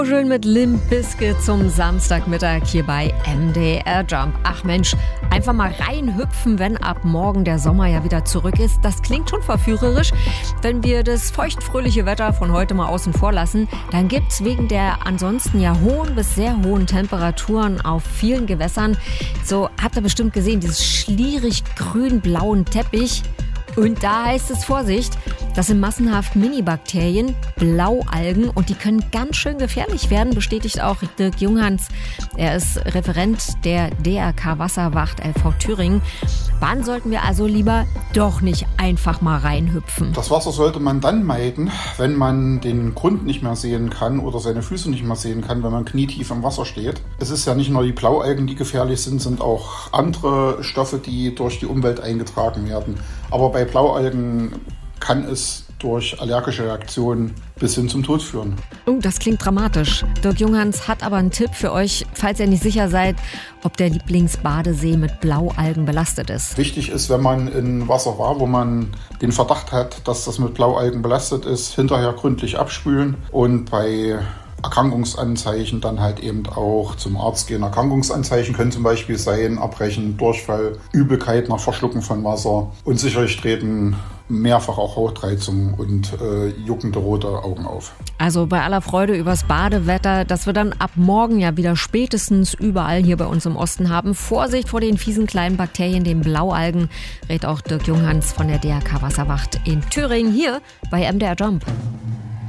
Schön mit Limp Bizkit zum Samstagmittag hier bei MDR Jump. Ach Mensch, einfach mal reinhüpfen, wenn ab morgen der Sommer ja wieder zurück ist. Das klingt schon verführerisch. Wenn wir das feuchtfröhliche Wetter von heute mal außen vor lassen, dann gibt's wegen der ansonsten ja hohen bis sehr hohen Temperaturen auf vielen Gewässern, so habt ihr bestimmt gesehen, dieses schlierig grün-blauen Teppich. Und da heißt es Vorsicht, das sind massenhaft Minibakterien, Blaualgen und die können ganz schön gefährlich werden, bestätigt auch Dirk Junghans. Er ist Referent der DRK Wasserwacht LV Thüringen. Wann sollten wir also lieber doch nicht einfach mal reinhüpfen? Das Wasser sollte man dann meiden, wenn man den Grund nicht mehr sehen kann oder seine Füße nicht mehr sehen kann, wenn man knietief im Wasser steht. Es ist ja nicht nur die Blaualgen, die gefährlich sind auch andere Stoffe, die durch die Umwelt eingetragen werden. Aber bei Blaualgen kann es durch allergische Reaktionen bis hin zum Tod führen. Das klingt dramatisch. Dirk Junghans hat aber einen Tipp für euch, falls ihr nicht sicher seid, ob der Lieblingsbadesee mit Blaualgen belastet ist. Wichtig ist, wenn man in Wasser war, wo man den Verdacht hat, dass das mit Blaualgen belastet ist, hinterher gründlich abspülen und bei Erkrankungsanzeichen dann halt eben auch zum Arzt gehen. Erkrankungsanzeichen können zum Beispiel sein Erbrechen, Durchfall, Übelkeit nach Verschlucken von Wasser, unsicheres Treten, mehrfach auch Hautreizung und juckende rote Augen auf. Also bei aller Freude übers Badewetter, das wir dann ab morgen ja wieder spätestens überall hier bei uns im Osten haben. Vorsicht vor den fiesen kleinen Bakterien, den Blaualgen, rät auch Dirk Junghans von der DRK Wasserwacht in Thüringen hier bei MDR Jump.